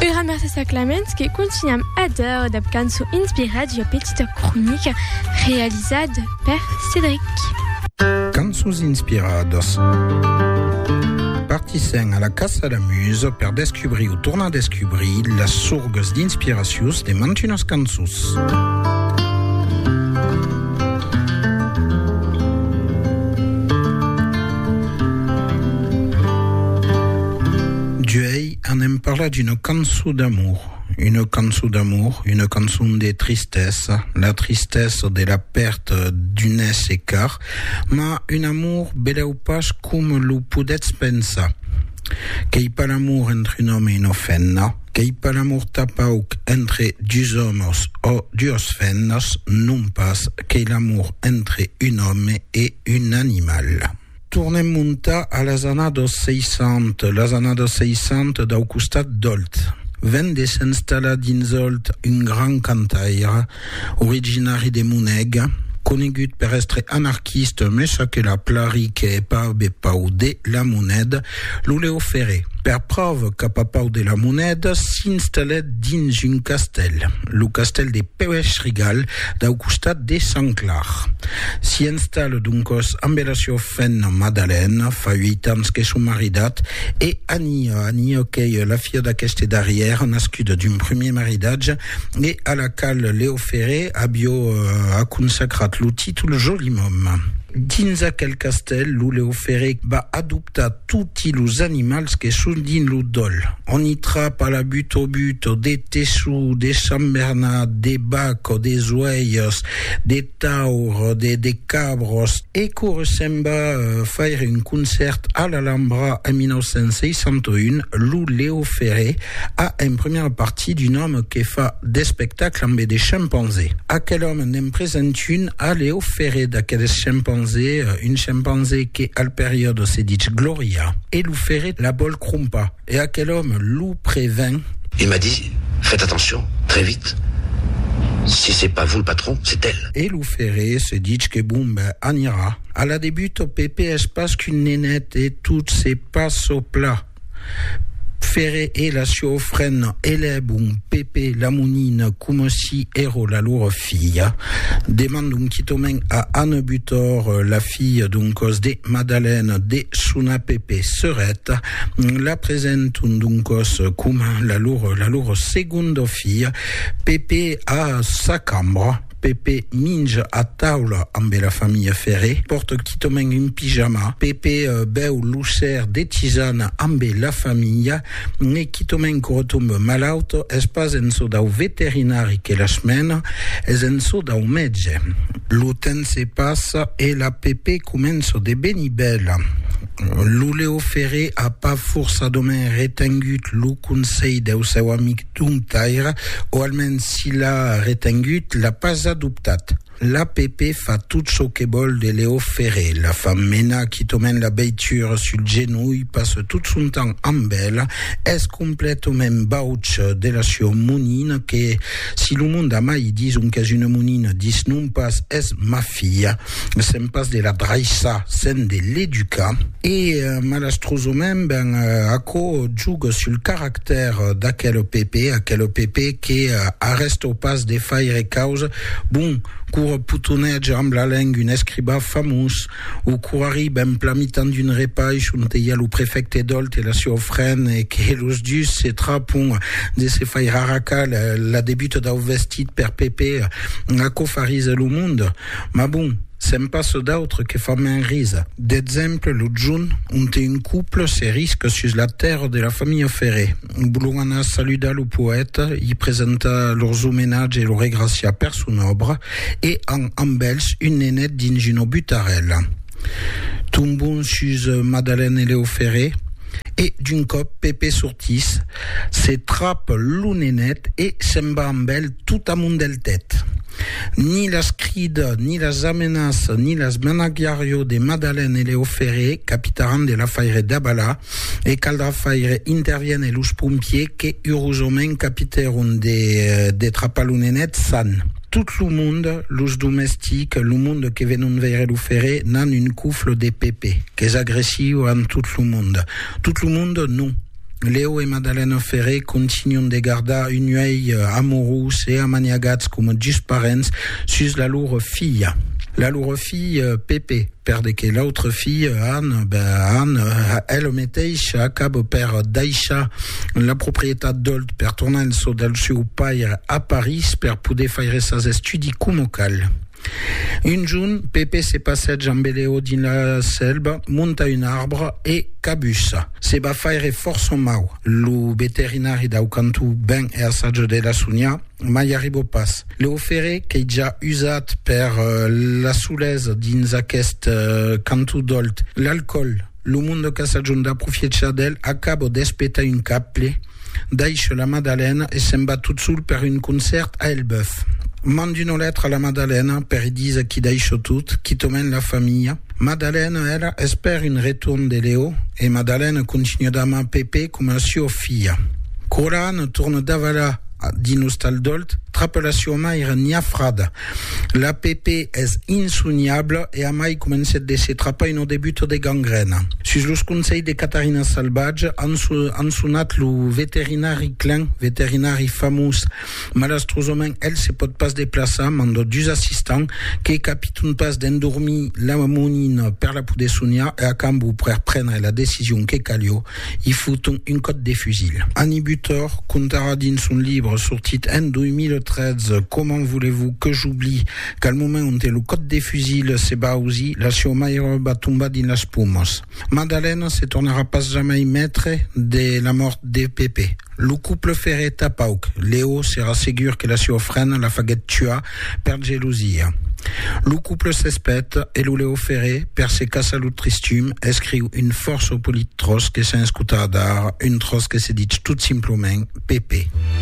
Merci à Clemens qui continue à dire des cançons inspirées de petite chronique réalisée par Cédric. Cançons inspiradas. Partissem à la Casa da Muse per descubrir ou tornar a descubrir las sorgues d'inspiracions de mantunas cançons. Duei anem parlar d'une cançó d'amour. Une cançó d'amour, une cançó de tristesse, la tristesse de la perte d'un ésser car, ma un amour beleu pas com lo podets pensar. Qu'ei pas l'amour entre un homme et une femme, qu'ei pas l'amour tapauc entre deux hommes o deux femmes, non pas qu'ei l'amour entre un homme et un animal. Tornem munta a las annados 600, las annados 600 d'au costat d'Olt. Ven de s'installa dins Olt un gran cantaire, originari de Muneg, conegut per estre anarchiste, mesa que la plari que pa be pau de la moneda, lo Leo Ferré. Per preuve cap a pau de la moneda, s'installet dins un castell, lo castell de Peuech-Rigal, d'au costat de Sant Clar. S'hi installe duncos amb la sua fenna Madeleine, fa 8 ans que son maridat, e Annie que la filla d'aqueste darrière, nascuda d'un premier maridatge, e a la qual Leo Ferré ha consacrat lo títol Jolimom. Dins aquel castell, lo Leo Ferré va adoptar tutti los animals que són dins lo dol. On y trape a la but au but des tessous, des chambernats, des bacs, des oeilles, des taures, des cabros. Et qu'on sembla faire un concert à l'Alhambra en 1961, lo Leo Ferré a une première partie d'un homme qui fait des spectacles avec des chimpanzés. Aquel homme n'en présente une à Leo Ferré d'aquel chimpanzé, une chimpanzé qui à la période s'est dit Gloria, et Lou Ferré la bol crumpa, et à quel homme Lou prévint. Il m'a dit, faites attention, très vite. Si c'est pas vous le patron, c'est elle. Et Lou Ferré se dit que bon, on ira. À la début, au Pépé espace qu'une nénette et toutes ses passes au plat. Ferré et la sua frenne élève un Pépé la mounine comme si ero la loro filla. Demande un quitomen à Anne Butor, la fille d'un cos de Madeleine de Suna Pépé serette. La présente d'un cos comme la loro seconde fille. Pépé a sa cambre. Pépé minge a taula amb la famille Ferré, porte quitomen un pyjama. Pépé beu l'usser de tisane amb la famille, ne quitomen que retombe malaut, es pas en so dau veterinari que la semaine, es en so dau metge. Lo temps se passa e la Pépé comença de benibella. Lo Leo Ferré a pas forçadament retengut lo conseil del seu amic d'un taire, o almenys si l'ha retengut, l'ha pas adoptat. La Pépé fa tout ce que vol de Leo Ferré. La femme mena qui tombe la beiture sur le genouille, passe tout son temps amb elle, est complètement bauch de la sua mounine, que si le monde a mai disons qu'est une mounine, dis non pas est ma fille, c'est pas de la draissa, c'est de l'éduca. Et malastrosement, ako joue sur le caractère d'aquel Pépé qui arrête au pas de faire et cause, bon, cour putonetge amb la langue un escriba famous, ou cour arribe en plamitant d'une repaix on te y'a lo préfecte d'Olt et la sua frenne et que los dus se trapon de se faire araca la débute d'au vestit per Pépé a cofarise lo monde. Ma bon, c'est pas d'autre que fa main rise. D'exemple, le June, on te un couple se risque sur la terre de la famille Ferré. Boulogana saluda le poète, il présenta leurs homénages et leur regracia per son obra, et en embelche une nénette d'Ingino Butarel. Tombons sur Madeleine et Leo Ferré, et d'un cop Pépé sortis, se trappe l'ounénette et se'n va amb elle tout amunt del tête. Ni las crides, ni las amenaces, ni las menagliario de Madeleine et Leo Ferré, capitaran de la faire d'Abala, et caldra faire interviene los pompiers que heureusement capiteron de trapalunennet san. Tout le monde, los domestiques, le monde que venon veire Leo Ferré, n'an une couffle de Pépé, qu'es agressiu en tout le monde. Tout le monde, non. Leo e Madalena Ferré continuent de garder une œil amoureux et amaniagats comme deux parents sur la lourde fille. La lourde fille, Pépé, perde que l'autre fille, Anne, elle mateix acaba per deixar la propriétat d'Olt per tornar-se del seu pare a París per poder fer ses estudis com cal. Un jour, Pépé se passeja amb Leo dins la selva, monta un arbre et cabussa. Se va faire força mau. Lo veterinari d'Aucantu ben e assaig de la Sonia mai arribo pas. Leo Ferré, que ja usat per la solesa dins aquest cantu d'Olt, l'alcool, lo monde que s'ajunt d'aprofitar d'ell, acaba d'espetar un caple, deixa la Madalena e se'n va tot sol per un concert a Elbeuf. Mande une lettre à la Madalena per dire qui deixa tout, qui tomène la famille. Madalena, elle, espère une retourne de Léo et Madalena continue d'amar Pépé comme la sua fille. Coran tourne d'avala dins l'hostal d'Olt, trappe la sua mare niafrada. La Pépé és insoniable et a mai comença de se trapar un debut de gangrena. Sus los consells de Catarina Salvatge han sonat lo veterinari clan, veterinari famós. Malastrosament, elle se pot pas desplaçar, mando dos assistants que capitun pas d'endormir la monina per la poder sonia et a cambu per prendre la décision que calio, il fout un code de fusil. Annie Butor contara dins son livre sortit en 2013 Comment voulez-vous que j'oublie qu'al moment on le code des fusils se va aussi, la sua mare va tomber dans les spumos. Madalena se tornera pas jamais maître de la mort de Pépé. Le couple Ferré tapauc. Léo sera sûr que la sua frère la faguet tua per jalousia. Le couple s'espète et le Léo Ferré, per se casa lo tristum, écrit une force au politros que s'en escuta d'art, une tros que se dit tout simplement Pépé.